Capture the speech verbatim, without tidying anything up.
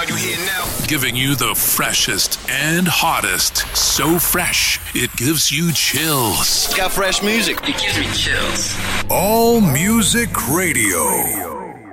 you hear now? Giving you the freshest and hottest. So fresh, it gives you chills. Got fresh music. It gives me chills. All Music Radio.